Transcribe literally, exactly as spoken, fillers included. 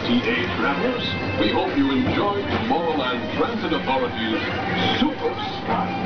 T A travelers, we hope you enjoyed Tomorrowland Transit Authority's Super Spot.